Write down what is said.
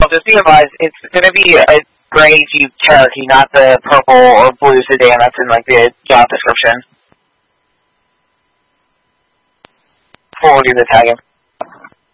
just be advised, it's going to be a gray Jeep Cherokee, not the purple or blue sedan that's in, like, the job description. Forwarding the tagging.